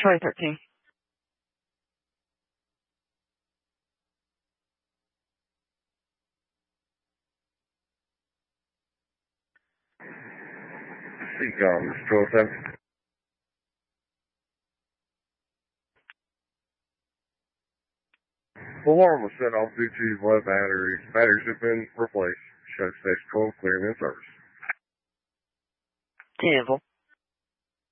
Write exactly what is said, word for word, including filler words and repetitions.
twenty thirteen. Seacom, twelve ten. Alarm was set off due to low batteries. Batteries have been replaced. Show station twelve clearing in service. ten